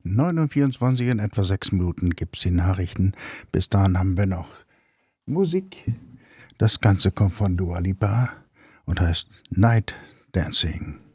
9:24 in etwa 6 Minuten gibt's die Nachrichten. Bis dahin haben wir noch Musik. Das Ganze kommt von Dua Lipa und heißt Night Dancing.